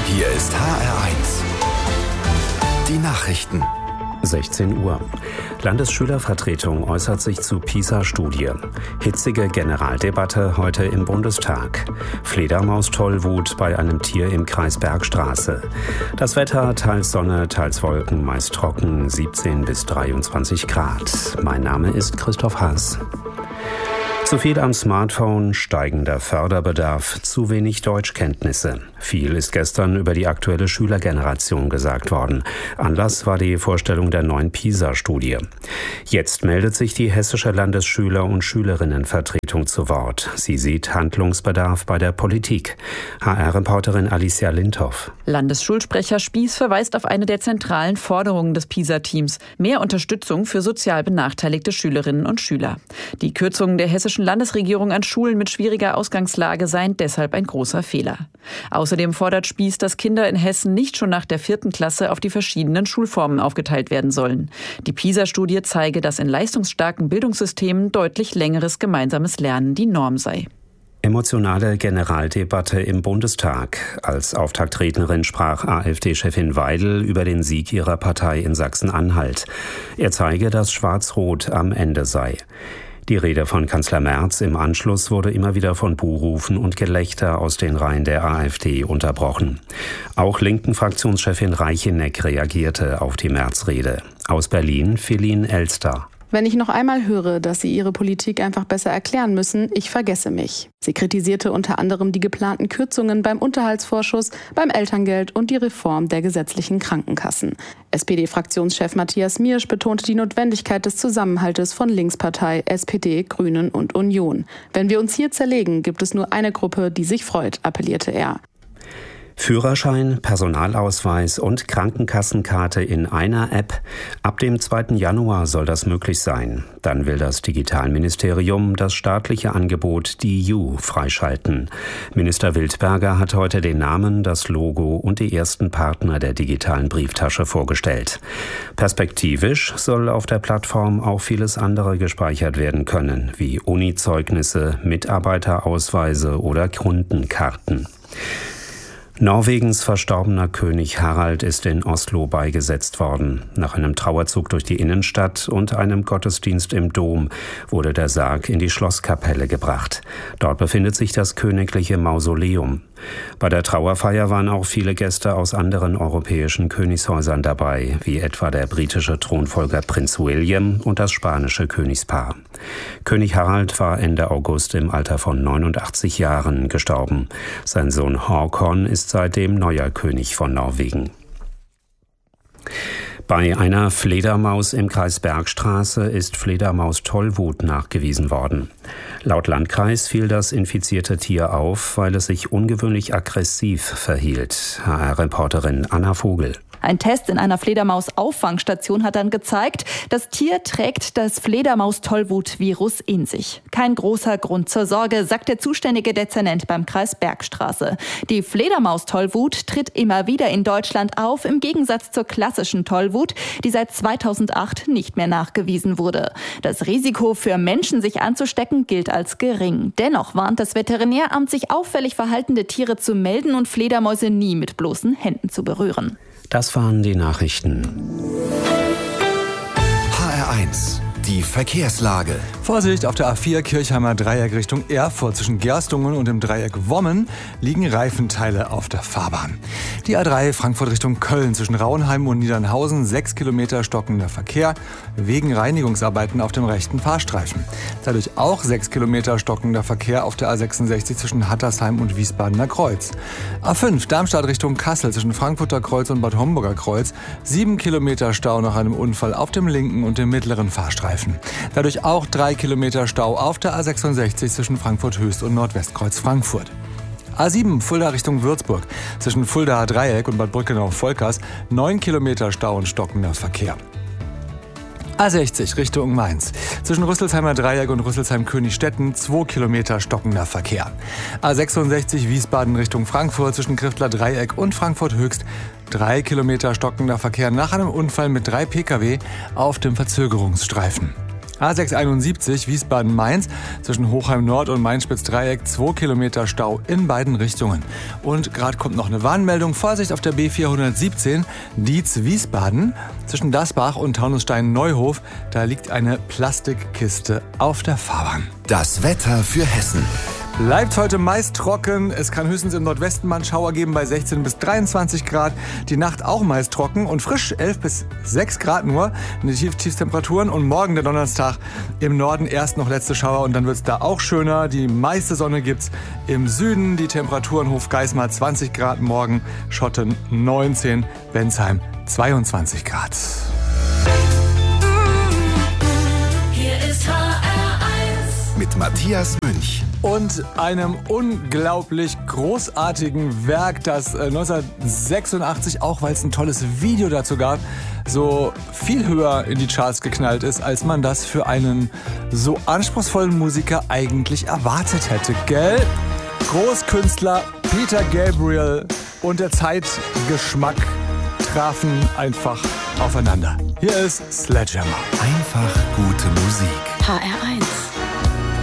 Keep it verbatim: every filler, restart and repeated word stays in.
Hier ist H R eins. Die Nachrichten. sechzehn Uhr. Landesschülervertretung äußert sich zu PISA-Studie. Hitzige Generaldebatte heute im Bundestag. Fledermaus-Tollwut bei einem Tier im Kreis Bergstraße. Das Wetter teils Sonne, teils Wolken, meist trocken, siebzehn bis dreiundzwanzig Grad. Mein Name ist Christoph Haas. Zu viel am Smartphone, steigender Förderbedarf, zu wenig Deutschkenntnisse. Viel ist gestern über die aktuelle Schülergeneration gesagt worden. Anlass war die Vorstellung der neuen PISA-Studie. Jetzt meldet sich die hessische Landesschüler- und Schülerinnenvertretung zu Wort. Sie sieht Handlungsbedarf bei der Politik. H R-Reporterin Alicia Lindhoff. Landesschulsprecher Spieß verweist auf eine der zentralen Forderungen des PISA-Teams. Mehr Unterstützung für sozial benachteiligte Schülerinnen und Schüler. Die Kürzungen der hessischen Landesregierung an Schulen mit schwieriger Ausgangslage seien deshalb ein großer Fehler. Außerdem fordert Spieß, dass Kinder in Hessen nicht schon nach der vierten Klasse auf die verschiedenen Schulformen aufgeteilt werden sollen. Die PISA-Studie zeige, dass in leistungsstarken Bildungssystemen deutlich längeres gemeinsames Lernen die Norm sei. Emotionale Generaldebatte im Bundestag. Als Auftaktrednerin sprach AfD-Chefin Weidel über den Sieg ihrer Partei in Sachsen-Anhalt. Er zeige, dass Schwarz-Rot am Ende sei. Die Rede von Kanzler Merz im Anschluss wurde immer wieder von Buhrufen und Gelächter aus den Reihen der AfD unterbrochen. Auch linken Fraktionschefin Reicheneck reagierte auf die Merz-Rede. Aus Berlin Feline Elster. Wenn ich noch einmal höre, dass Sie Ihre Politik einfach besser erklären müssen, ich vergesse mich. Sie kritisierte unter anderem die geplanten Kürzungen beim Unterhaltsvorschuss, beim Elterngeld und die Reform der gesetzlichen Krankenkassen. S P D-Fraktionschef Matthias Miersch betonte die Notwendigkeit des Zusammenhaltes von Linkspartei, S P D, Grünen und Union. Wenn wir uns hier zerlegen, gibt es nur eine Gruppe, die sich freut, appellierte er. Führerschein, Personalausweis und Krankenkassenkarte in einer App. Ab dem zweiten Januar soll das möglich sein. Dann will das Digitalministerium das staatliche Angebot D I U freischalten. Minister Wildberger hat heute den Namen, das Logo und die ersten Partner der digitalen Brieftasche vorgestellt. Perspektivisch soll auf der Plattform auch vieles andere gespeichert werden können, wie Uni-Zeugnisse, Mitarbeiterausweise oder Kundenkarten. Norwegens verstorbener König Harald ist in Oslo beigesetzt worden. Nach einem Trauerzug durch die Innenstadt und einem Gottesdienst im Dom wurde der Sarg in die Schlosskapelle gebracht. Dort befindet sich das königliche Mausoleum. Bei der Trauerfeier waren auch viele Gäste aus anderen europäischen Königshäusern dabei, wie etwa der britische Thronfolger Prinz William und das spanische Königspaar. König Harald war Ende August im Alter von neunundachtzig Jahren gestorben. Sein Sohn Håkon ist seitdem neuer König von Norwegen. Bei einer Fledermaus im Kreis Bergstraße ist Fledermaus-Tollwut nachgewiesen worden. Laut Landkreis fiel das infizierte Tier auf, weil es sich ungewöhnlich aggressiv verhielt. H R-Reporterin Anna Vogel. Ein Test in einer Fledermaus-Auffangstation hat dann gezeigt, das Tier trägt das Fledermaus-Tollwut-Virus in sich. Kein großer Grund zur Sorge, sagt der zuständige Dezernent beim Kreis Bergstraße. Die Fledermaus-Tollwut tritt immer wieder in Deutschland auf, im Gegensatz zur klassischen Tollwut, die seit zweitausendacht nicht mehr nachgewiesen wurde. Das Risiko für Menschen, sich anzustecken, gilt als gering. Dennoch warnt das Veterinäramt, sich auffällig verhaltende Tiere zu melden und Fledermäuse nie mit bloßen Händen zu berühren. Das waren die Nachrichten. H R eins. Die Verkehrslage. Vorsicht, auf der A vier Kirchheimer Dreieck Richtung Erfurt zwischen Gerstungen und dem Dreieck Wommen liegen Reifenteile auf der Fahrbahn. Die A drei Frankfurt Richtung Köln zwischen Rauenheim und Niedernhausen, sechs Kilometer stockender Verkehr wegen Reinigungsarbeiten auf dem rechten Fahrstreifen. Dadurch auch sechs Kilometer stockender Verkehr auf der A sechsundsechzig zwischen Hattersheim und Wiesbadener Kreuz. A fünf Darmstadt Richtung Kassel zwischen Frankfurter Kreuz und Bad Homburger Kreuz, sieben Kilometer Stau nach einem Unfall auf dem linken und dem mittleren Fahrstreifen. Dadurch auch drei Kilometer Stau auf der A sechsundsechzig zwischen Frankfurt Höchst und Nordwestkreuz Frankfurt. A sieben Fulda Richtung Würzburg zwischen Fuldaer Dreieck und Bad Brückenau-Volkers, neun Kilometer Stau und stockender Verkehr. A sechzig Richtung Mainz zwischen Rüsselsheimer Dreieck und Rüsselsheim-Königstetten, zwei Kilometer stockender Verkehr. A sechsundsechzig Wiesbaden Richtung Frankfurt zwischen Griftler Dreieck und Frankfurt Höchst, drei Kilometer stockender Verkehr nach einem Unfall mit drei Pkw auf dem Verzögerungsstreifen. A sechs einundsiebzig Wiesbaden-Mainz zwischen Hochheim Nord und Main-Spitz-Dreieck, zwei Kilometer Stau in beiden Richtungen. Und gerade kommt noch eine Warnmeldung. Vorsicht auf der B vierhundertsiebzehn Dietz-Wiesbaden zwischen Dasbach und Taunusstein-Neuhof. Da liegt eine Plastikkiste auf der Fahrbahn. Das Wetter für Hessen. Bleibt heute meist trocken. Es kann höchstens im Nordwesten mal einen Schauer geben bei sechzehn bis dreiundzwanzig Grad. Die Nacht auch meist trocken und frisch, elf bis sechs Grad nur. Die Tief- Tiefstemperaturen. Und morgen, der Donnerstag, im Norden erst noch letzte Schauer und dann wird es da auch schöner. Die meiste Sonne gibt's im Süden. Die Temperaturen Hofgeismar zwanzig Grad morgen, Schotten neunzehn, Bensheim zweiundzwanzig Grad. Hier ist H R eins Mit Matthias Münch. Und einem unglaublich großartigen Werk, das neunzehnhundertsechsundachtzig, auch weil es ein tolles Video dazu gab, so viel höher in die Charts geknallt ist, als man das für einen so anspruchsvollen Musiker eigentlich erwartet hätte, gell? Großkünstler Peter Gabriel und der Zeitgeschmack trafen einfach aufeinander. Hier ist Sledgehammer. Einfach gute Musik. H R eins